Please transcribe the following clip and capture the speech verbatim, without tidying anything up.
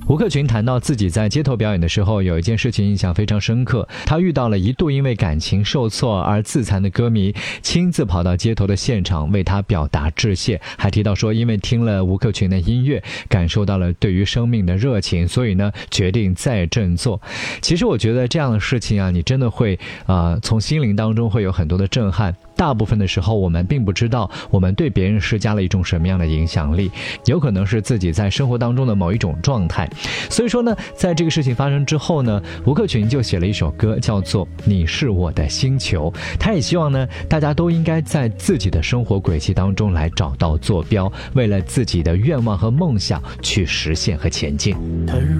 吴克群谈到自己在街头表演的时候，有一件事情印象非常深刻，他遇到了一度因为感情受挫而自残的歌迷，亲自跑到街头的现场为他表达致谢，还提到说因为听了吴克群的音乐，感受到了对于生命的热情，所以呢决定再振作。其实我觉得这样的事情啊，你真的会呃从心灵当中会有很多的震撼。大部分的时候我们并不知道我们对别人施加了一种什么样的影响力，有可能是自己在生活当中的某一种状态。所以说呢，在这个事情发生之后呢，吴克群就写了一首歌叫做《你是我的星球》，他也希望呢大家都应该在自己的生活轨迹当中来找到坐标，为了自己的愿望和梦想去实现和前进。